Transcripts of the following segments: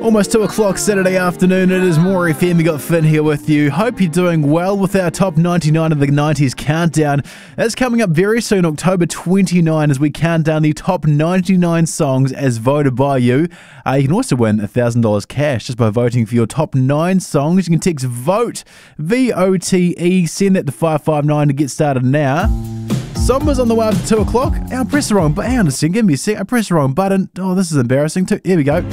Almost 2 o'clock Saturday afternoon. It is More FM. We got Finn here with you. Hope you're doing well with our top 99 of the 90s countdown. That's coming up very soon, October 29, as we count down the top 99 songs as voted by you. You can also win $1,000 cash just by voting for your top 9 songs. You can text VOTE, VOTE, send that to 559 to get started now. Sombra's on the way after 2 o'clock. I pressed the wrong button. Hang on a second, give me a sec. I pressed the wrong button. Oh, this is embarrassing too. Here we go.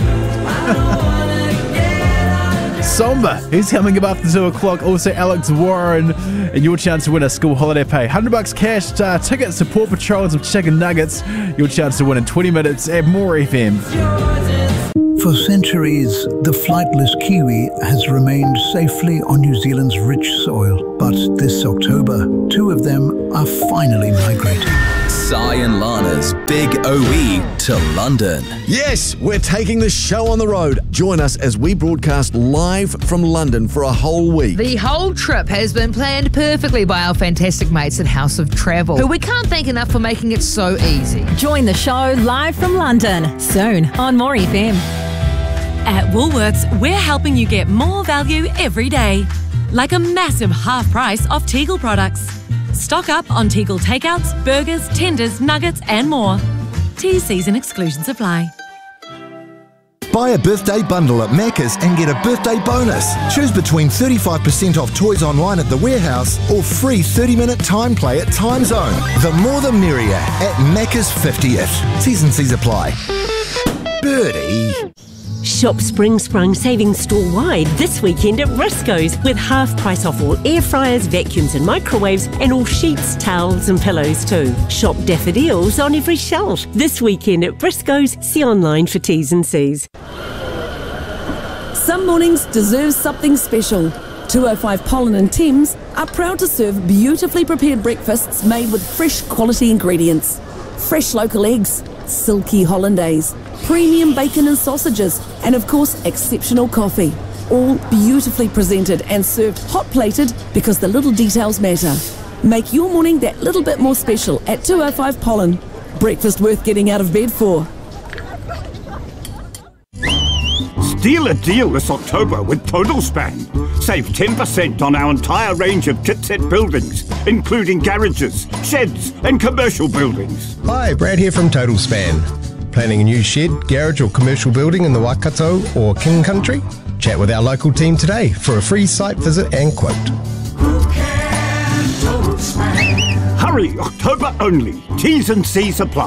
Sombra, who's coming up after 2 o'clock. Also Alex Warren, and your chance to win a school holiday pay. $100 cash, tickets to Paw Patrol and some chicken nuggets. Your chance to win in 20 minutes at More FM. For centuries, the flightless kiwi has remained safely on New Zealand's rich soil. But this October, 2 of them are finally migrating. Sai and Lana's Big OE to London. Yes, we're taking the show on the road. Join us as we broadcast live from London for a whole week. The whole trip has been planned perfectly by our fantastic mates at House of Travel, who we can't thank enough for making it so easy. Join the show live from London, soon on More FM. At Woolworths, we're helping you get more value every day. Like a massive half price off Tegel products. Stock up on Tegel takeouts, burgers, tenders, nuggets and more. T&Cs and exclusions apply. Buy a birthday bundle at Macca's and get a birthday bonus. Choose between 35% off toys online at The Warehouse or free 30-minute time play at Time Zone. The more the merrier at Macca's 50th. T&Cs apply. Birdie. Shop Spring Sprung savings store-wide this weekend at Briscoe's with half price off all air fryers, vacuums and microwaves and all sheets, towels and pillows too. Shop daffodils on every shelf this weekend at Briscoe's. See online for T's and C's. Some mornings deserve something special. 205 Pollen and Thames are proud to serve beautifully prepared breakfasts made with fresh quality ingredients. Fresh local eggs, silky hollandaise, premium bacon and sausages, and of course exceptional coffee. All beautifully presented and served hot-plated because the little details matter. Make your morning that little bit more special at 205 Pollen. Breakfast worth getting out of bed for. Steal a deal this October with Total Span. Save 10% on our entire range of kitset buildings, including garages, sheds and commercial buildings. Hi, Brad here from Total Span. Planning a new shed, garage or commercial building in the Waikato or King Country? Chat with our local team today for a free site visit and quote. Hurry, October only. T's and C's apply.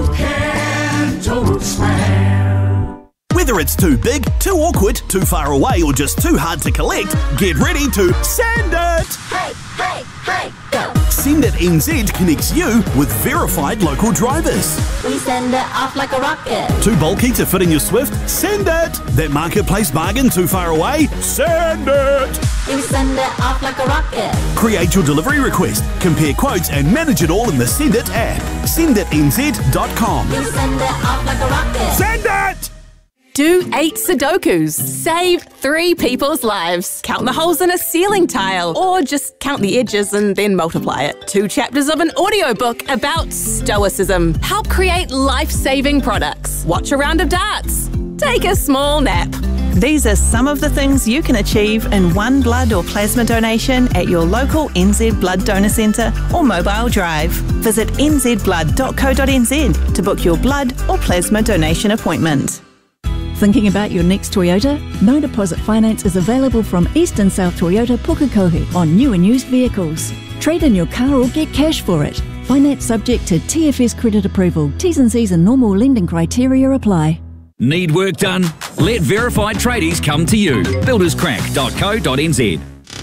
Whether it's too big, too awkward, too far away or just too hard to collect, get ready to send it! Hey, hey, hey, go! Send It NZ connects you with verified local drivers. We send it off like a rocket. Too bulky to fit in your Swift? Send it! That marketplace bargain too far away? Send it! We send it off like a rocket. Create your delivery request, compare quotes and manage it all in the Send It app. SendItNZ.com. We send it off like a rocket. Send it! Do 8 Sudokus. Save 3 people's lives. Count the holes in a ceiling tile. Or just count the edges and then multiply it. 2 chapters of an audiobook about stoicism. Help create life-saving products. Watch a round of darts. Take a small nap. These are some of the things you can achieve in one blood or plasma donation at your local NZ Blood Donor Centre or mobile drive. Visit nzblood.co.nz to book your blood or plasma donation appointment. Thinking about your next Toyota? No deposit finance is available from East and South Toyota Pukekohe on new and used vehicles. Trade in your car or get cash for it. Finance subject to TFS credit approval. T's and C's and normal lending criteria apply. Need work done? Let verified tradies come to you. builderscrack.co.nz.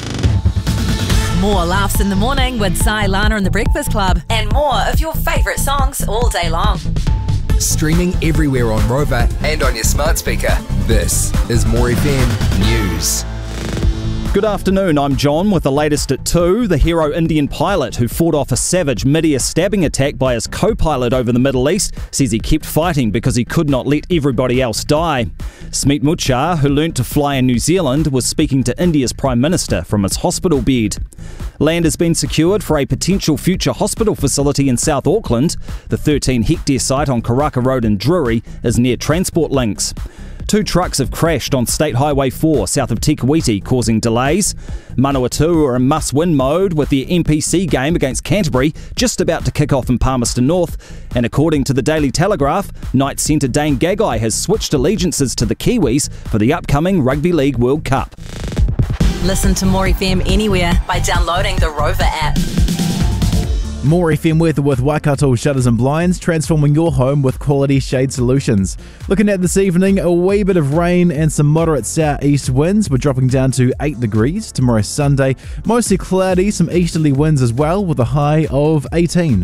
More laughs in the morning with Sai, Lana and the Breakfast Club. And more of your favourite songs all day long. Streaming everywhere on Rover and on your smart speaker. This is More FM News. Good afternoon, I'm John with the latest at 2. The hero Indian pilot who fought off a savage mid-air stabbing attack by his co-pilot over the Middle East says he kept fighting because he could not let everybody else die. Smeet Muchar, who learnt to fly in New Zealand, was speaking to India's Prime Minister from his hospital bed. Land has been secured for a potential future hospital facility in South Auckland. The 13-hectare site on Karaka Road in Drury is near transport links. 2 trucks have crashed on State Highway 4 south of Tikawiti, causing delays. Manawatu are in must-win mode with the NPC game against Canterbury just about to kick off in Palmerston North. And according to the Daily Telegraph, Knights centre Dane Gagai has switched allegiances to the Kiwis for the upcoming Rugby League World Cup. Listen to More FM anywhere by downloading the Rover app. More FM weather with Waikato Shutters and Blinds, transforming your home with quality shade solutions. Looking at this evening, a wee bit of rain and some moderate southeast winds. We're dropping down to 8 degrees. Tomorrow Sunday, mostly cloudy, some easterly winds as well, with a high of 18.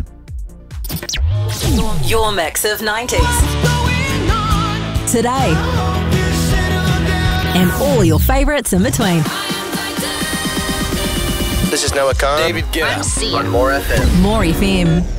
Your mix of 90s. Today. And all your favourites in between. This is Noah Khan. David Guetta. On More FM. More FM.